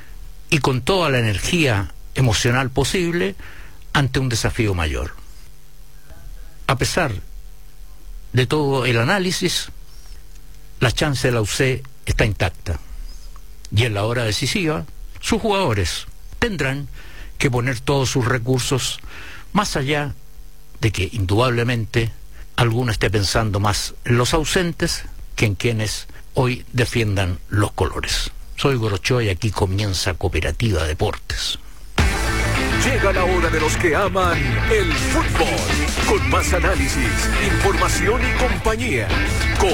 y con toda la energía emocional posible ante un desafío mayor. A pesar de todo el análisis, la chance de la UC está intacta y en la hora decisiva sus jugadores tendrán que poner todos sus recursos, más allá de que indudablemente alguno esté pensando más en los ausentes que en quienes hoy defiendan los colores. Soy Gorochoa y aquí comienza Cooperativa Deportes. Llega la hora de los que aman el fútbol, con más análisis, información y compañía.